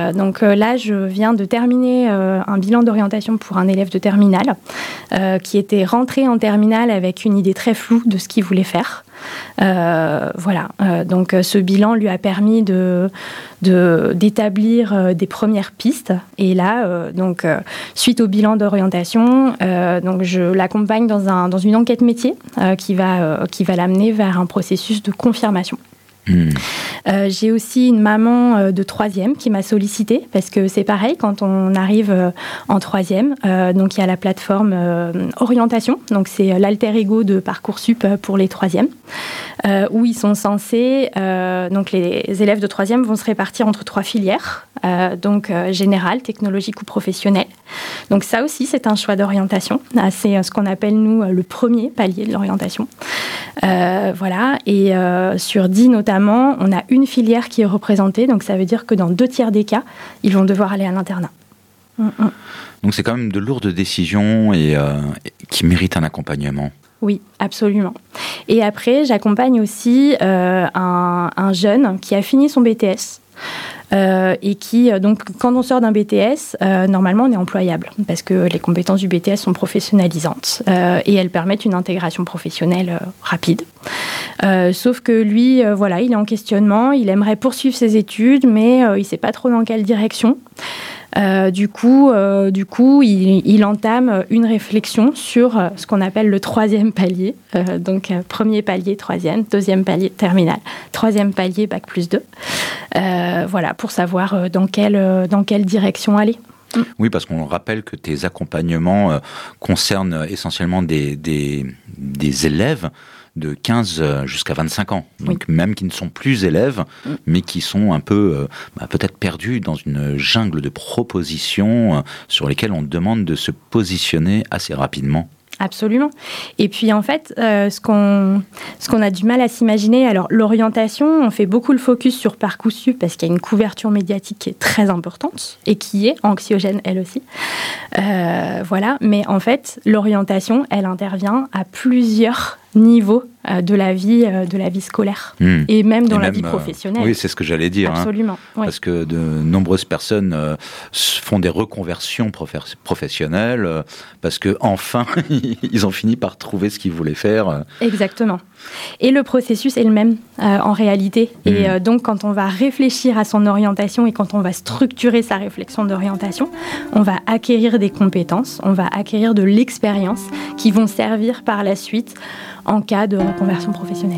Donc là, je viens de terminer un bilan d'orientation pour un élève de terminale qui était rentré en terminale avec une idée très floue de ce qu'il voulait faire. Donc ce bilan lui a permis d'établir des premières pistes. Et là, suite au bilan d'orientation, je l'accompagne dans une enquête métier qui va l'amener vers un processus de confirmation. J'ai aussi une maman de 3e qui m'a sollicitée parce que c'est pareil quand on arrive en 3e, donc il y a la plateforme orientation, donc c'est l'alter ego de Parcoursup pour les 3e, où ils sont censés, donc les élèves de 3e vont se répartir entre 3 filières, générale, technologique ou professionnelle. Donc ça aussi c'est un choix d'orientation, c'est ce qu'on appelle nous le premier palier de l'orientation. Et sur 10 notamment, on a une filière qui est représentée, donc ça veut dire que dans 2/3 des cas, ils vont devoir aller à l'internat. Donc c'est quand même de lourdes décisions et qui méritent un accompagnement. Oui, absolument. Et après, j'accompagne aussi un jeune qui a fini son BTS. Et qui, donc, quand on sort d'un BTS, normalement, on est employable parce que les compétences du BTS sont professionnalisantes et elles permettent une intégration professionnelle rapide. Sauf que lui, il est en questionnement, il aimerait poursuivre ses études, mais il ne sait pas trop dans quelle direction. Du coup, il entame une réflexion sur ce qu'on appelle le 3e palier. Premier palier, 3e, 2e palier, terminale, 3e palier, bac+2. Pour savoir dans quelle direction aller. Oui, parce qu'on rappelle que tes accompagnements concernent essentiellement des élèves de 15 jusqu'à 25 ans. Donc même qui ne sont plus élèves, mais qui sont un peu peut-être perdus dans une jungle de propositions sur lesquelles on demande de se positionner assez rapidement. Absolument. Et puis en fait, ce qu'on a du mal à s'imaginer, alors l'orientation, on fait beaucoup le focus sur Parcoursup parce qu'il y a une couverture médiatique qui est très importante et qui est anxiogène elle aussi. Mais en fait, l'orientation, elle intervient à plusieurs niveaux de la vie scolaire et même dans la vie professionnelle. Oui, c'est ce que j'allais dire. Absolument. Parce que de nombreuses personnes font des reconversions professionnelles parce que enfin ils ont fini par trouver ce qu'ils voulaient faire. Exactement. Et le processus est le même en réalité. Et donc quand on va réfléchir à son orientation et quand on va structurer sa réflexion d'orientation, on va acquérir des compétences, on va acquérir de l'expérience qui vont servir par la suite en cas de reconversion professionnelle.